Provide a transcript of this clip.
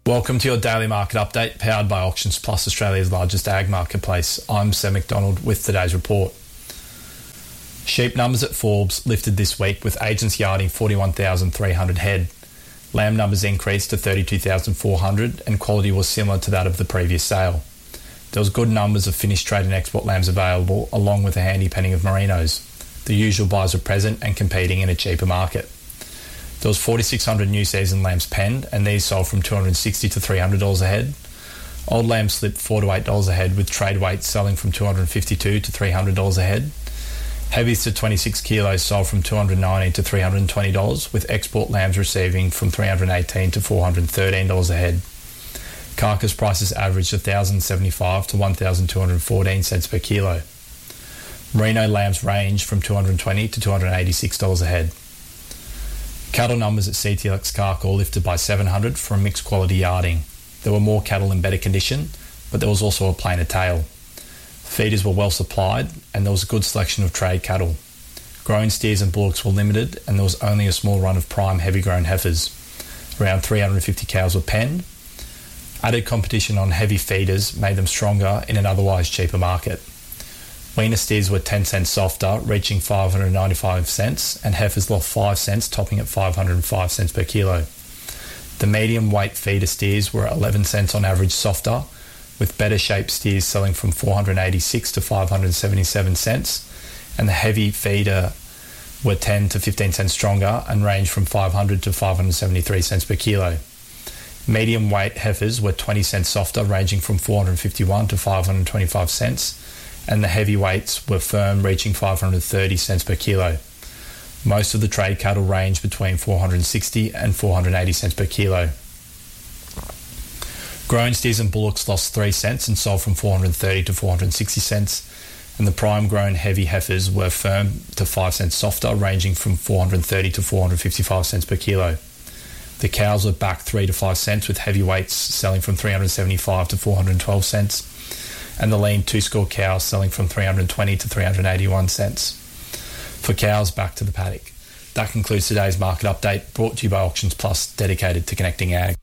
Welcome to your daily market update, powered by Auctions Plus, Australia's largest ag marketplace. I'm Sam McDonald with today's report. Sheep numbers at Forbes lifted this week, with agents yarding 41,300 head. Lamb numbers increased to 32,400 and quality was similar to that of the previous sale. There was good numbers of finished trade and export lambs available, along with a handy penning of merinos. The usual buyers were present and competing in a cheaper market. There was 4,600 new season lambs penned, and these sold from $260 to $300 a head. Old lambs slipped $4 to $8 a head, with trade weights selling from $252 to $300 a head. Heavies to 26 kilos sold from $290 to $320, with export lambs receiving from $318 to $413 a head. Carcass prices averaged $1,075 to $1,214 per kilo. Merino lambs ranged from $220 to $286 a head. Cattle numbers at CTLX Carcoar lifted by 700 for a mixed quality yarding. There were more cattle in better condition, but there was also a plainer tail. Feeders were well supplied, and there was a good selection of trade cattle. Grown steers and bullocks were limited, and there was only a small run of prime heavy-grown heifers. Around 350 cows were penned. Added competition on heavy feeders made them stronger in an otherwise cheaper market. Weaner steers were 10 cents softer, reaching 595 cents, and heifers lost 5 cents, topping at 505 cents per kilo. The medium weight feeder steers were 11 cents on average softer, with better shaped steers selling from 486 to 577 cents, and the heavy feeder were 10 to 15 cents stronger and ranged from 500 to 573 cents per kilo. Medium weight heifers were 20 cents softer, ranging from 451 to 525 cents, and the heavyweights were firm, reaching 530 cents per kilo. Most of the trade cattle ranged between 460 and 480 cents per kilo. Grown steers and bullocks lost 3 cents and sold from 430 to 460 cents, and the prime grown heavy heifers were firm to 5 cents softer, ranging from 430 to 455 cents per kilo. The cows were back 3 to 5 cents, with heavyweights selling from 375 to 412 cents, and the lean two-score cows selling from 320 to 381 cents. For cows, back to the paddock. That concludes today's market update, brought to you by Auctions Plus, dedicated to connecting ag.